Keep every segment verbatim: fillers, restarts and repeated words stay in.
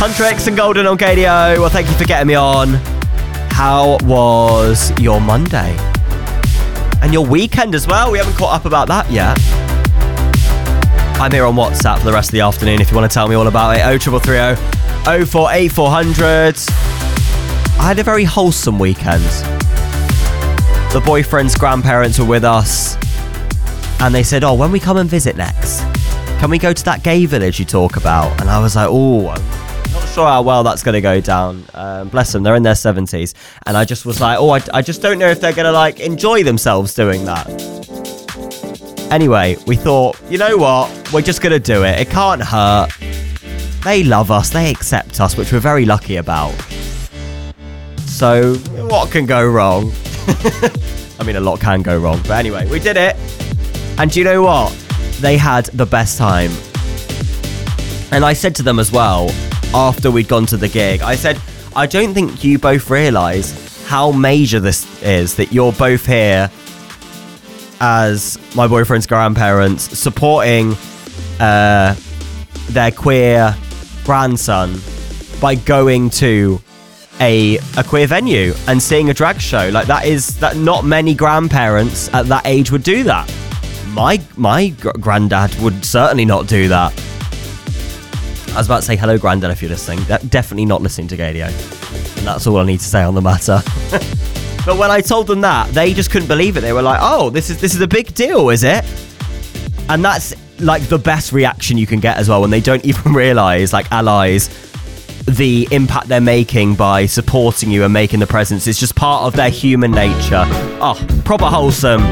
Hunter X and Golden on K D O. Well, thank you for getting me on. How was your Monday? And your weekend as well? We haven't caught up about that yet. I'm here on WhatsApp for the rest of the afternoon if you want to tell me all about it. oh three three three oh oh four eight four hundred. I had a very wholesome weekend. The boyfriend's grandparents were with us and they said, oh, when we come and visit next, can we go to that gay village you talk about? And I was like, oh, I'm not sure how well that's going to go down. Um, bless them, they're in their seventies. And I just was like, oh, I, I just don't know if they're going to like enjoy themselves doing that. Anyway, we thought, you know what? We're just going to do it. It can't hurt. They love us. They accept us, which we're very lucky about. So, what can go wrong? I mean, a lot can go wrong. But anyway, we did it. And do you know what? They had the best time. And I said to them as well, after we'd gone to the gig, I said, I don't think you both realise how major this is, that you're both here as my boyfriend's grandparents supporting uh, their queer grandson by going to a a queer venue and seeing a drag show. Like that is that not many grandparents at that age would do that. My my gr- granddad would certainly not do that. I was about to say hello, granddad, if you're listening. That definitely not listening to Gadio. And that's all I need to say on the matter. But when I told them that, they just couldn't believe it. They were like, oh, this is this is a big deal, is it? And that's like the best reaction you can get as well, when they don't even realise, like allies, the impact they're making by supporting you and making the presence. It's just part of their human nature. Oh, proper wholesome.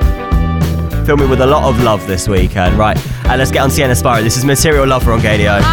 Fill me with a lot of love this weekend. Right, and let's get on Sienna Sparrow. This is Material Lover on Gadio.